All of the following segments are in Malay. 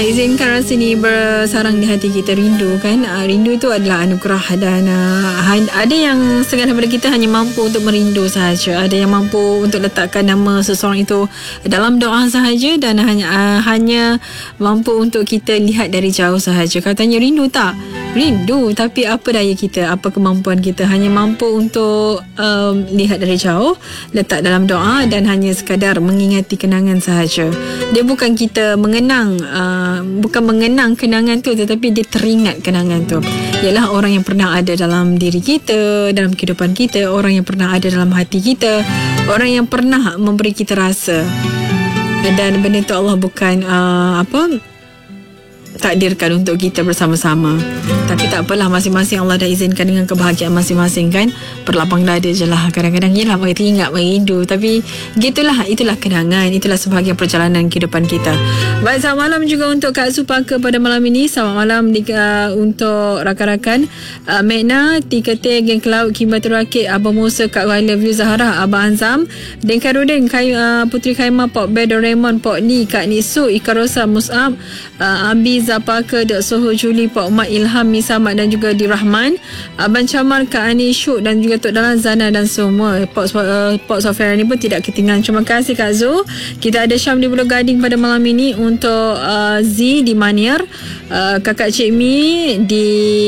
Izinkan rasa ni bersarang di hati kita. Rindu kan, rindu itu adalah anugerah. Dan ada yang setengah daripada kita hanya mampu untuk merindu sahaja. Ada yang mampu untuk letakkan nama seseorang itu dalam doa sahaja. Dan hanya mampu untuk kita lihat dari jauh sahaja. Katanya rindu tak? Rindu, tapi apa daya kita, apa kemampuan kita? Hanya mampu untuk lihat dari jauh, letak dalam doa dan hanya sekadar mengingati kenangan sahaja. Dia bukan kita bukan mengenang kenangan tu, tetapi dia teringat kenangan tu. Ialah orang yang pernah ada dalam diri kita, dalam kehidupan kita, orang yang pernah ada dalam hati kita, orang yang pernah memberi kita rasa. Dan benda tu Allah bukan takdirkan untuk kita bersama-sama. Tapi tak apalah, masing-masing Allah dah izinkan dengan kebahagiaan masing-masing kan. Berlapang dada je lah. Kadang-kadang yelah ingat, merindu. Tapi itulah kenangan, itulah sebahagian perjalanan kehidupan kita. Baik, selamat malam juga untuk Kak Supaka pada malam ini. Selamat malam untuk rakan-rakan Megna, Tikete, Geng Cloud, Kibatul Rakit, Abang Musa, Kak I Love You, Zahara, Abang Anzam, Den Karudin, Putri Khaimah, Pok Bear, Doraemon, Pok Ni, Kak Nisu, Ikarosa, Mus'ab, Abi, Zapaka, Dek Soho, Juli, Pak Umar, Ilham, Misamat dan juga Dirahman, Abang Camal, Kak Ani, Syuk dan juga Tok Dalan, Zana dan semua. Pok Sofia ni pun tidak ketinggalan. Terima kasih Kak Zul. Kita ada Syam di Pulau Gading pada malam ini, untuk Z di Manier, Kakak Cik Mi di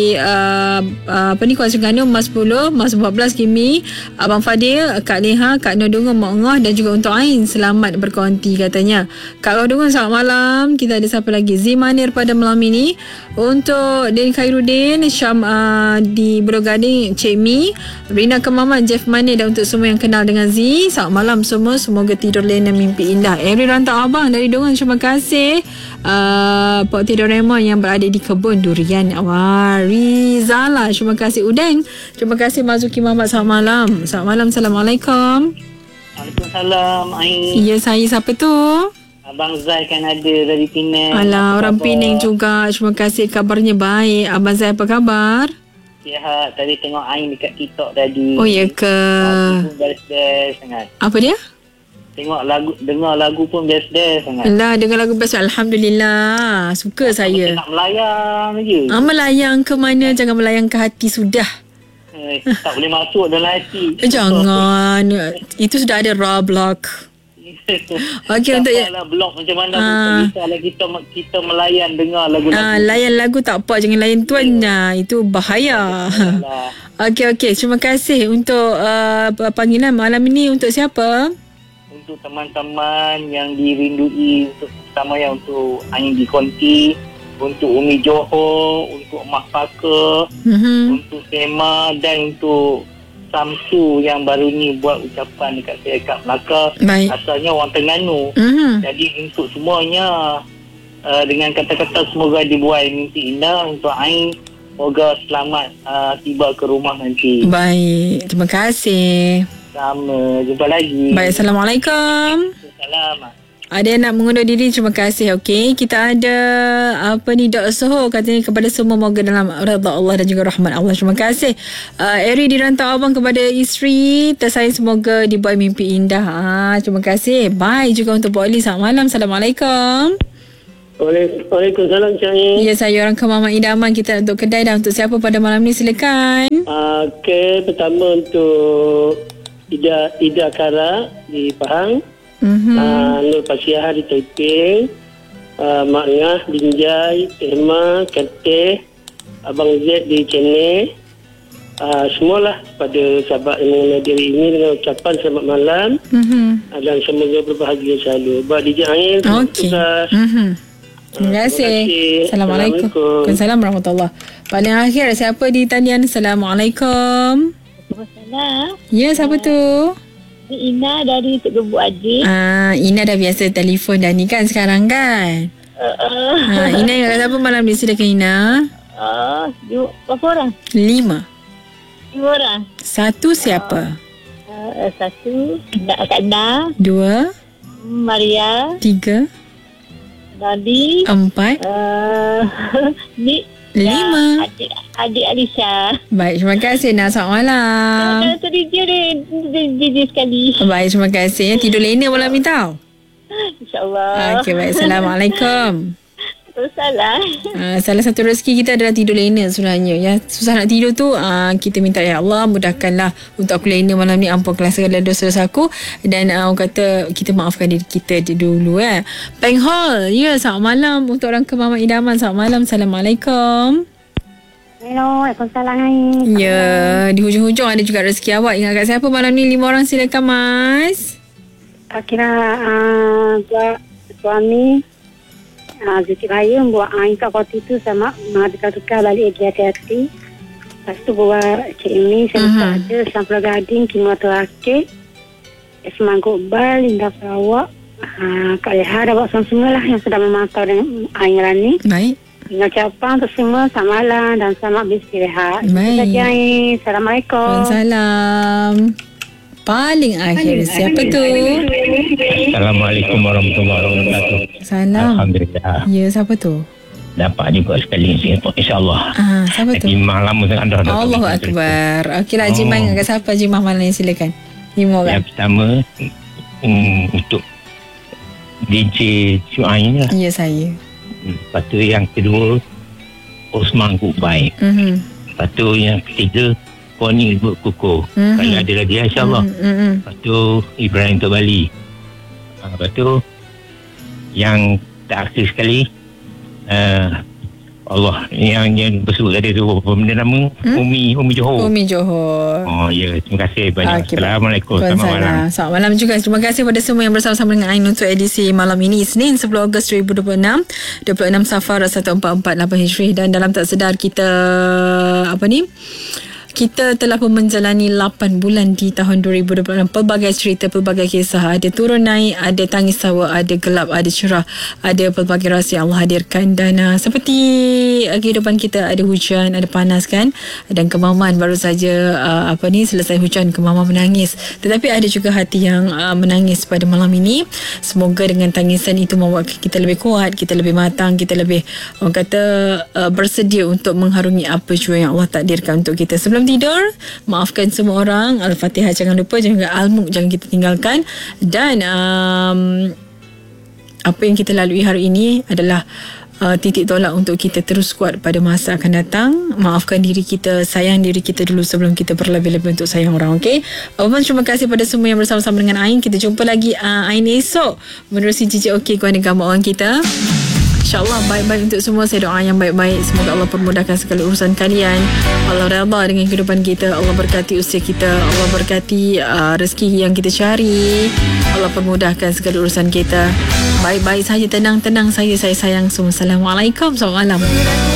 Kuala Terengganu, Mas 10, Mas 14 Kimi, Abang Fadil, Kak Leha, Kak Nodungan, Mak Ngah dan juga untuk Ain, selamat berkonti katanya. Kak Nodungan, selamat malam. Kita ada siapa lagi? Z Manier pada malam ini, untuk Den Khairuddin, Syam di Pulau Gading, Cik Mi, Rina Kemaman, Jeff Mane dan untuk semua yang kenal dengan Z, selamat malam semua. Semoga tidur lena mimpi indah. Every Rantau Abang dari Dongan, terima kasih. Pok Doraemon yang berada di kebun durian. Rizala, terima kasih. Udeng, terima kasih. Mazuki Muhammad, selamat malam. Selamat malam, Assalamualaikum. Waalaikumsalam. Ya, saya siapa tu? Abang Zai kan ada dari Penang. Alah, orang Penang juga. Terima kasih, kabarnya baik. Abang Zai apa khabar? Sihat. Tadi tengok Ain dekat TikTok tadi. Oh ya ke? Best sangat. Apa dia? Dengar lagu pun best sangat. Alah, dengar lagu best. Alhamdulillah. Suka saya. Nak melayang je. Melayang ke mana? Jangan melayang ke hati sudah. Tak boleh masuk dalam hati. Jangan. Itu sudah ada Roblox. Okey, untuk blog macam mana kita melayan dengar lagu-lagu. Layan lagu tak apa, jangan layan tuannya. Itu bahaya. Okey, terima kasih untuk panggilan malam ini. Untuk siapa? Untuk teman-teman yang dirindui, untuk pertama yang untuk Ain di Konti, untuk Umi Johor, untuk Mak Faka, untuk Sema dan untuk Samsu yang baru ni buat ucapan dekat saya kat Melaka. Asalnya orang Terengganu. Jadi untuk semuanya, dengan kata-kata semoga dibuai mimpi indah. Untuk Ain, semoga selamat tiba ke rumah nanti. Baik, terima kasih. Sama, jumpa lagi. Baik, Assalamualaikum. Assalamualaikum. Ada yang nak mengundur diri, terima kasih. Okey, kita ada Dok Soho katanya kepada semua, moga dalam redha Allah dan juga rahmat Allah. Terima kasih. Eri di Rantau Abang kepada isteri tersayang, semoga dibuat mimpi indah. Terima kasih. Bye juga untuk Pak Ali. Selamat malam. Assalamualaikum. Waalaikumsalam, Cik. Ya, saya orang Kemama Idaman. Kita untuk kedai dan untuk siapa pada malam ni, silakan. Okey, pertama untuk Ida Kara di Pahang, Nur Pasiah di Taipei, Mak Ngah, Binjai, Emma, Kateh, Abang Z di Chennai. Semualah pada sahabat yang mengenal diri ini dengan ucapan selamat malam, dan semoga berbahagia selalu. Buat DJ Ain. Okey. Terima kasih. Assalamualaikum. Waalaikumsalam warahmatullahi. Paling akhir siapa di talian? Assalamualaikum. Assalamualaikum. Ya, siapa tu? Ina dari Tok Gebuk Adik. Ina dah biasa telefon dah ni kan sekarang kan? Ina yang siapa malam ni? Silakan Ina. Berapa orang? 5 orang. 1 siapa? 1 Kak Na. 2 Maria. 3 Nadi. 4 Nik. 5 Adik Alisha. Baik, terima kasih Nak. Selamat malam. Tadi dia sekali. Baik, terima kasih. Tidur lena malam ni tau. InsyaAllah. Okey, baik. Assalamualaikum. Salah. Salah satu rezeki kita adalah tidur lena sebenarnya ya. Susah nak tidur tu, kita minta ya Allah mudahkanlah untuk aku lena malam ni, ampunkanlah segala dosa-dosa aku, dan orang kata kita maafkan diri kita dulu Peng Hall, ya, selamat malam untuk orang ke Mama Idaman. Selamat malam. Assalamualaikum. Hello, Waalaikumsalam. Ya, di hujung-hujung ada juga rezeki awak. Ingat kat siapa malam ni? 5 orang, silakan Mas. Kira buat suami Zikir Raya buat Inka Koti tu sama dekat-dekat balik lagi hati-hati. Lepas tu buat Cik Imi, saya ada Sampul Gading, Kimua Terakhir, Semangkuk Bal, Linda Sarawak, Kak Leha dah buat semua lah yang sedang memantau dengan Ain Rani. Baik. Dengan ucapan untuk semua selamat malam dan selamat beristirahat. Baik. Saja, Assalamualaikum. Waalaikumsalam. Paling akhir siapa tu? Assalamualaikum warahmatullahi wabarakatuh. Salam. Alhamdulillah. Ya, siapa tu? Dapat juga sekali Singapura, insyaAllah. Siapa tu? Jimah lama sangat dah. Allahu Akbar. Okeylah, Jimah ingat kat siapa Jimah malam ni, silakan. 5 orang. Yang pertama untuk DJ Syuain lah. Ya, saya. Lepas tu yang kedua Osman Gukbai. Lepas tu yang ketiga Koni Ibu Kuku. Kalau ada lagi insyaAllah. Lepas tu Ibrahim Tok Bali. Lepas tu yang terakhir sekali Allah yang bersebut tadi tu, apa benda nama? Umi Johor. Umi Johor. Oh ya, terima kasih banyak. Okay, Assalamualaikum. Selamat malam. Selamat malam juga. Terima kasih kepada semua yang bersama-sama dengan Ain untuk edisi malam ini, Isnin 10 Ogos 2026, 26 Safar 1448 Hijrah. Dan dalam tak sedar kita kita telah pun menjalani 8 bulan di tahun 2026. Pelbagai cerita, pelbagai kisah. Ada turun naik, ada tangis tawa, ada gelap, ada cerah, ada pelbagai rahsia yang Allah hadirkan. Dan seperti kehidupan kita, ada hujan, ada panas kan. Dan kemaman baru saja selesai hujan, kemaman menangis. Tetapi ada juga hati yang menangis pada malam ini. Semoga dengan tangisan itu membuat kita lebih kuat, kita lebih matang, kita lebih bersedia untuk mengharungi apa jua yang Allah takdirkan untuk kita. Sebelum tidur, maafkan semua orang. Al-Fatihah jangan lupa, juga Al-Mulk jangan kita tinggalkan. Dan apa yang kita lalui hari ini adalah titik tolak untuk kita terus kuat pada masa akan datang. Maafkan diri kita, sayang diri kita dulu sebelum kita berlebih-lebih untuk sayang orang. Okay, terima kasih pada semua yang bersama-sama dengan Ain. Kita jumpa lagi Ain esok menerusi JJOK keluarga orang kita. InsyaAllah baik-baik untuk semua. Saya doa yang baik-baik. Semoga Allah permudahkan segala urusan kalian. Allah redha dengan kehidupan kita. Allah berkati usia kita. Allah berkati rezeki yang kita cari. Allah permudahkan segala urusan kita. Baik-baik saja, tenang-tenang saja. Saya sayang semua. Assalamualaikum. Selamat malam.